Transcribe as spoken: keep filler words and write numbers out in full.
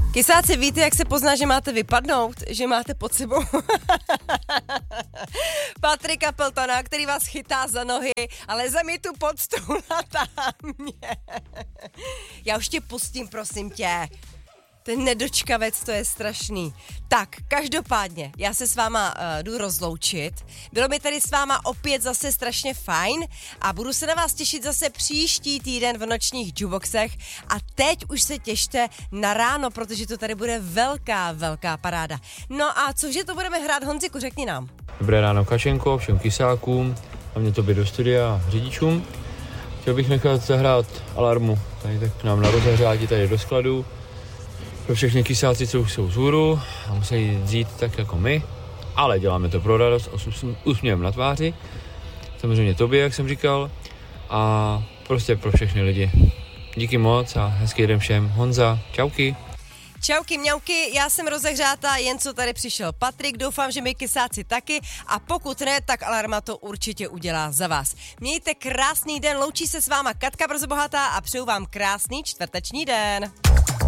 Kysáci, víte, jak se pozná, že máte vypadnout? Že máte pod sebou Patrika Peltona, který vás chytá za nohy, ale za mi tu pod stůl natáhne. Já už tě pustím, prosím tě. Ten nedočkavec, to je strašný. Tak, každopádně, já se s váma uh, jdu rozloučit. Bylo mi tady s váma opět zase strašně fajn a budu se na vás těšit zase příští týden v nočních jukeboxech. A teď už se těšte na ráno, protože to tady bude velká, velká paráda. No a cože to budeme hrát, Honziku, řekni nám. Dobré ráno, Kačenko, všem kysákům, hlavně tobě do studia a řidičům. Chtěl bych nechat zahrát Alarmu, tady tak nám na rozehřátí tady do skladu. Pro všechny kysáci, co už jsou vzhůru a musí jít tak jako my, ale děláme to pro radost a s úsměvem na tváři. Samozřejmě tobě, jak jsem říkal, a prostě pro všechny lidi. Díky moc a hezký den všem. Honza, čauky. Čauky, mňauky, já jsem rozehřátá, jen co tady přišel Patrik, doufám, že my kysáci taky a pokud ne, tak Alarma to určitě udělá za vás. Mějte krásný den, loučí se s váma Katka Brzobohatá a přeju vám krásný čtvrteční den.